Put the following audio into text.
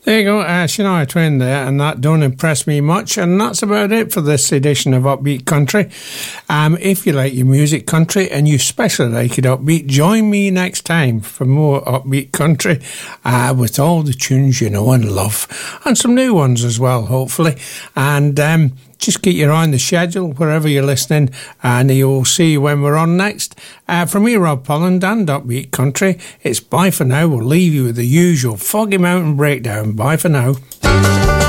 There you go, Shania Twain there, and that don't impress me much, and that's about it for this edition of Upbeat Country. If you like your music country, and you especially like it upbeat, join me next time for more Upbeat Country, with all the tunes you know and love, and some new ones as well, hopefully, and just keep your eye on the schedule wherever you're listening, and you'll see when we're on next. From me, Rob Polland and Upbeat Country, it's bye for now. We'll leave you with the usual Foggy Mountain Breakdown. Bye for now.